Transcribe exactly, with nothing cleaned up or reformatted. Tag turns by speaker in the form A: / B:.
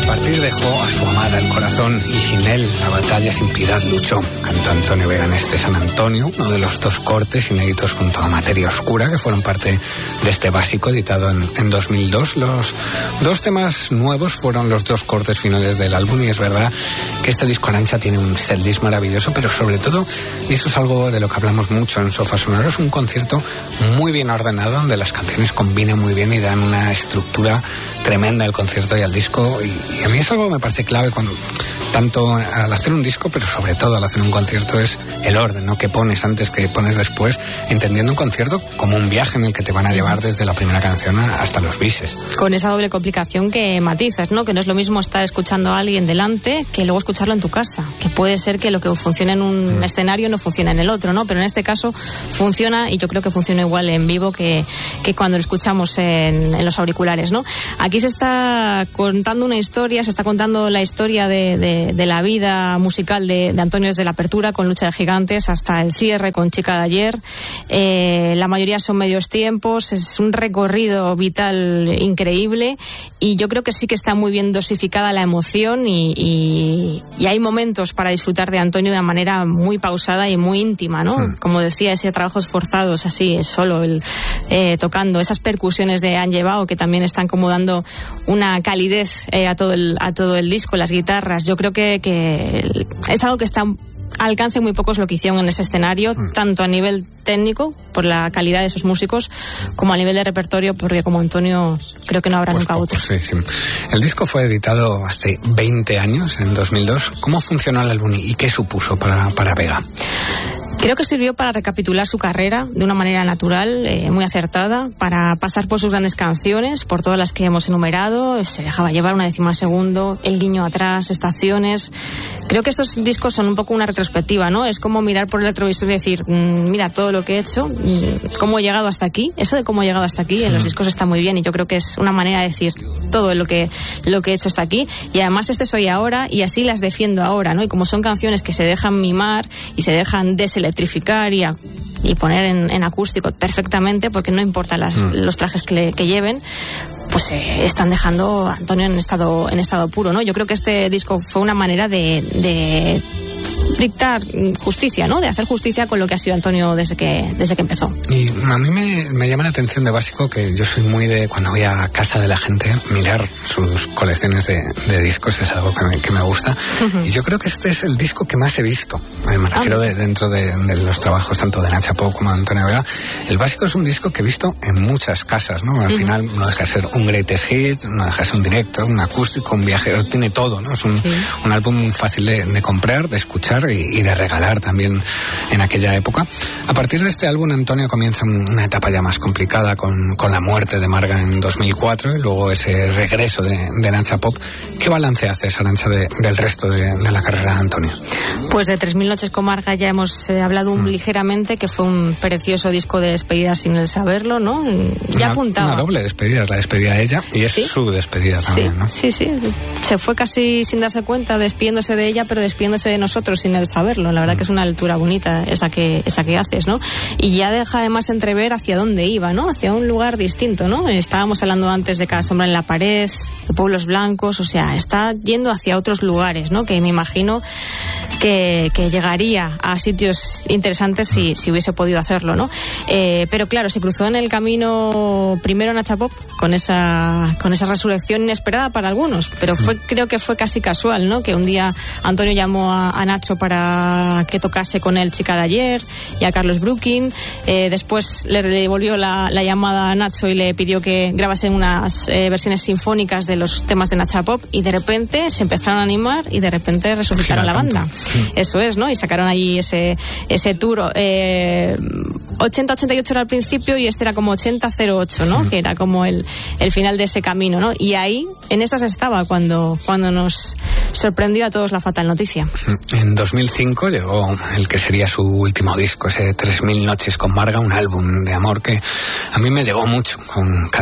A: partir dejó a su amada el corazón y sin él la batalla sin piedad luchó. Cantó Antonio Vega en este San Antonio, uno de los dos cortes inéditos junto a Materia Oscura, que fueron parte de este básico editado en, en dos mil dos. Los dos temas nuevos fueron los dos cortes finales del álbum, y es verdad que este disco Arantxa tiene un setlist maravilloso, pero sobre todo, y eso es algo de lo que hablamos mucho en Sofá Sonoro, es un concierto muy bien ordenado, donde las canciones combinan muy bien y dan una estructura tremenda al concierto y al disco, y, y a mí es algo que me parece clave cuando, tanto al hacer un disco, pero sobre todo al hacer un concierto, es el orden, ¿no? Que pones antes, que pones después, entendiendo un concierto como un viaje en el que te van a llevar desde la primera canción hasta los bises.
B: Con esa doble complicación que matizas, ¿no? Que no es lo mismo estar escuchando a alguien delante que luego escucharlo en tu casa, que puede ser que lo que funcione en un mm. escenario no funcione en el otro, ¿no? Pero en este caso funciona, y yo creo que funciona igual en vivo que, que cuando lo escuchamos en, en los auriculares, ¿no? Aquí se está contando una historia, se está contando la historia de, de, de la vida musical de, de Antonio desde la apertura con Lucha de Gigantes hasta el cierre con Chica de Ayer. Eh, la mayoría son medios tiempos, es un recorrido vital increíble, y yo creo que sí que está muy bien dosificada la emoción, y, y, y hay momentos para disfrutar de Antonio de una manera muy pausada y muy íntima, ¿no? Mm. Como decía, ese trabajos forzados, así, solo el eh, tocando, esas percusiones de Han Llevado, que también están como dando una calidez eh, a todo el a todo el disco, las guitarras. Yo creo que, que es algo que está al alcance muy pocos lo que hicieron en ese escenario, mm. tanto a nivel técnico, por la calidad de esos músicos, como a nivel de repertorio, porque como Antonio creo que no habrá pues nunca poco, otro.
A: Sí, sí. El disco fue editado hace veinte años, en dos mil dos. ¿Cómo funcionó el álbum y qué supuso para, para Vega?
B: Creo que sirvió para recapitular su carrera de una manera natural, eh, muy acertada, para pasar por sus grandes canciones, por todas las que hemos enumerado. Se dejaba llevar una décima segundo, El guiño atrás, Estaciones. Creo que estos discos son un poco una retrospectiva, ¿no? Es como mirar por el retrovisor y decir, mmm, mira todo lo que he hecho, mmm, cómo he llegado hasta aquí. Eso de cómo he llegado hasta aquí sí. en los discos está muy bien, y yo creo que es una manera de decir todo lo que, lo que he hecho hasta aquí, y además este soy ahora y así las defiendo ahora, ¿no? Y como son canciones que se dejan mimar y se dejan deselectrificar y, a, y poner en, en acústico perfectamente, porque no importa las, mm. los trajes que, le, que lleven, pues eh, están dejando a Antonio en estado, en estado puro, ¿no? Yo creo que este disco fue una manera de, de dictar justicia, ¿no? De hacer justicia con lo que ha sido Antonio desde que desde que empezó.
A: Y a mí me, me llama la atención de básico que yo soy muy de, cuando voy a casa de la gente, mirar sus colecciones de, de discos, es algo que me, que me gusta. Uh-huh. Y yo creo que este es el disco que más he visto. Me refiero ah. de, dentro de, de los trabajos tanto de Arantxa Pop como de Antonio Vega. El básico es un disco que he visto en muchas casas, ¿no? Al uh-huh. final no deja de ser un greatest hit, no deja de ser un directo, un acústico, un viajero, tiene todo, ¿no? Es un, sí. un álbum fácil de, de comprar, de escuchar y, y de regalar también en aquella época. A partir de este álbum, Antonio comienza una etapa ya más complicada con, con la muerte de Marga en dos mil cuatro y luego ese regreso de, de Arantxa Pop. ¿Qué balance haces, Arantxa, de, del resto de, de la carrera de Antonio?
B: Pues de tres mil noches con Marga ya hemos eh, hablado un, mm. ligeramente, que fue un precioso disco de despedida sin él saberlo, ¿no? Ya
A: una,
B: apuntaba.
A: Una doble despedida, la despedida de ella y es ¿Sí? su despedida también,
B: sí,
A: ¿no?
B: Sí, sí, se fue casi sin darse cuenta, despidiéndose de ella, pero despidiéndose de nosotros sin él saberlo. La verdad mm. que es una altura bonita esa que, esa que haces, ¿no? Y ya deja además entrever hacia dónde iba, ¿no? Hacia un lugar distinto, ¿no? Estábamos hablando antes de Cada sombra en la pared, de Pueblos Blancos, o sea, está yendo hacia otros lugares, ¿no? Que me imagino que, que llegaría a sitios interesantes si, si hubiese podido hacerlo, ¿no? Eh, pero claro, se cruzó en el camino primero Arantxa Pop con esa, con esa resurrección inesperada para algunos, pero fue, creo que fue casi casual, ¿no? Que un día Antonio llamó a, a Nacho para que tocase con él Chica de Ayer y a Carlos Brooking, eh, después le devolvió la, la llamada a Nacho y le pidió que grabasen unas eh, versiones sinfónicas de los temas de Arantxa Pop, y de repente se empezaron a animar y de repente resucitaron la banda. Sí. Eso es, ¿no? Y sacaron allí ese, ese tour eh, ochenta ochenta y ocho era al principio y este era como ochenta cero ocho, ¿no? Sí. Que era como el, el final de ese camino, ¿no? Y ahí, en esas estaba cuando, cuando nos sorprendió a todos la fatal noticia.
A: En dos mil cinco llegó el que sería su último disco, ese tres mil noches con Marga, un álbum de amor que a mí me llegó mucho, con